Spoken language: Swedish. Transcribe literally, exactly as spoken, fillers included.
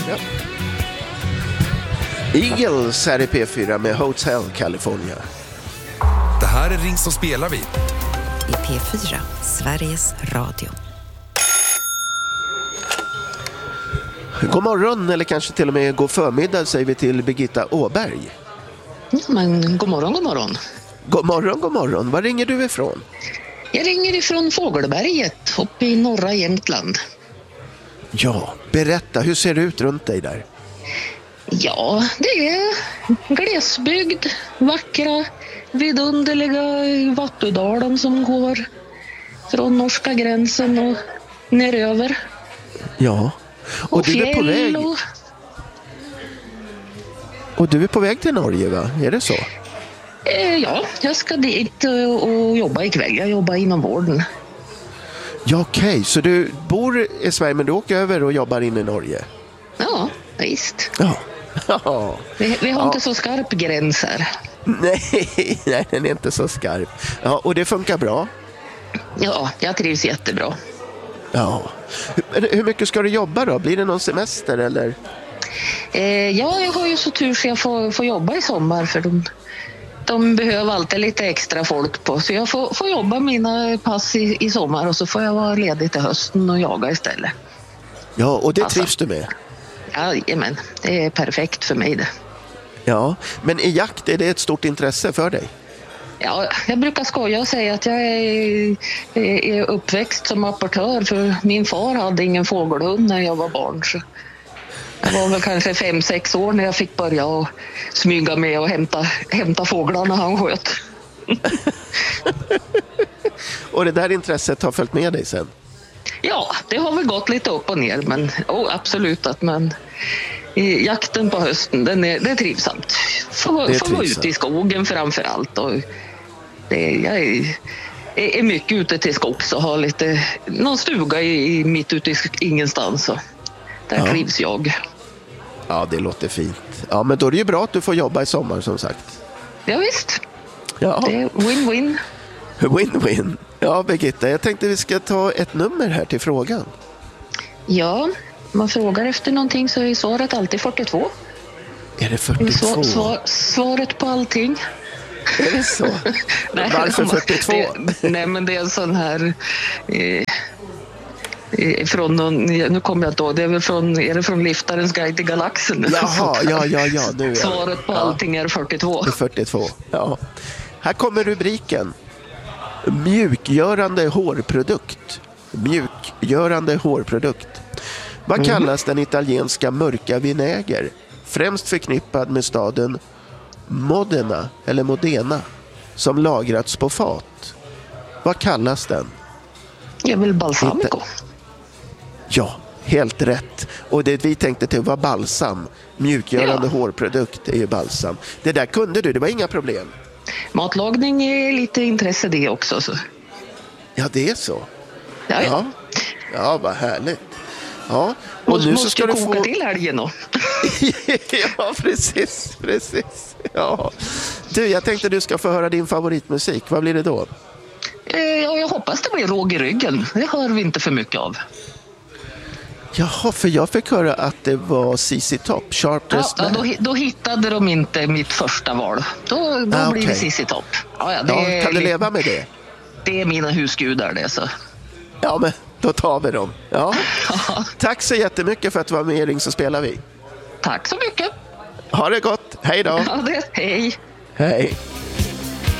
Ja. Eagles här i P fyra med Hotel California. Det här är Ring så spelar vi. I P fyra, Sveriges Radio. God morgon, eller kanske till och med god förmiddag, säger vi till Birgitta Åberg. Ja, men god morgon, god morgon. God morgon, god morgon. Var ringer du ifrån? Jag ringer ifrån Fågelberget uppe i norra Jämtland. Ja, berätta, hur ser det ut runt dig där? Ja, det är glesbygd, vackra, vidunderliga Vattudalen som går från norska gränsen och neröver. Ja, och, Och du är på väg. Och... och du är på väg till Norge, va? Är det så? Eh, ja, jag ska dit och, och jobba ikväll. Jag jobbar inom vården. Ja, okej. Okay. Så du bor i Sverige men du åker över och jobbar in i Norge? Ja, visst. Ja. Ja. Vi, vi har Ja. inte så skarp gräns här. Nej, nej, den är inte så skarp. Ja, och det funkar bra? Ja, jag trivs jättebra. Ja. Hur, hur mycket ska du jobba då? Blir det någon semester eller? Eh, ja, jag har ju så tur så jag får, får jobba i sommar för de, de behöver alltid lite extra folk på. Så jag får, får jobba mina pass i, i sommar och så får jag vara ledig till hösten och jaga istället. Ja, och det Alltså. trivs du med? Jajamän, det är perfekt för mig det. Ja, men i jakt är det ett stort intresse för dig? Ja, jag brukar skoja och säga att jag är, är uppväxt som apportör för min far hade ingen fågelhund när jag var barn. Så jag var väl kanske fem, sex år när jag fick börja och smyga med och hämta, hämta fåglarna han sköt. Och det där intresset har följt med dig sen? Ja, det har väl gått lite upp och ner, men oh, absolut att man i jakten på hösten, den är, det är trivsamt. Få, Det är få vara trivsamt. ute i skogen framför allt. Och det, jag är, är mycket ute till skogs och har lite, någon stuga i, mitt ute i ingenstans. Och där Ja. trivs jag. Ja, det låter fint. Ja, men då är det ju bra att du får jobba i sommar som sagt. Ja, visst, Ja, det är win-win. win-win. Ja, Birgitta, jag tänkte vi ska ta ett nummer här till frågan. Ja, man frågar efter någonting så är svaret alltid fyrtiotvå. Är det Svar, fyrtiotvå? svar, svaret på allting. Är det så? Varför fyrtiotvå? Det, nej, men det är en sån här eh, eh, från någon, nu kommer jag inte ihåg, det är väl från, är det från Liftarens guide till galaxen? Jaha, ja, ja, ja. Nu är Svaret på ja, allting är fyrtiotvå. det är fyrtiotvå, ja. Här kommer rubriken. Mjukgörande hårprodukt. Mjukgörande hårprodukt. Vad kallas den italienska mörka vinäger? Främst förknippad med staden Modena eller Modena som lagrats på fat. Vad kallas den? Det är väl balsamico. Ja, helt rätt. Och det vi tänkte till var balsam. Mjukgörande Ja. hårprodukt är ju balsam. Det där kunde du, det var inga problem. Matlagning är lite intresse det också. Så. Ja, det är så. Ja, ja. Ja, ja vad härligt. Ja, och Måste, nu så måste ska jag du koka få... till helgen då. Ja, precis, precis. Ja. Du, jag tänkte du ska få höra din favoritmusik. Vad blir det då? Eh, ja, jag hoppas det blir råg i ryggen. Det hör vi inte för mycket av. Jaha, för jag fick höra att det var C C Top, Ja, Sharpest ja, Man. då, då hittade de inte mitt första val. Då, då Ah, blir det okej. C C Top. Ja, ja, det, Ja, är kan du lite- leva med det? det är mina husgudar det. Så. Ja, men då tar vi dem. Ja. Tack så jättemycket för att du var med i Ring så spelar vi. Tack så mycket. Ha det gott. Hej då. Ja, det, hej. Hej.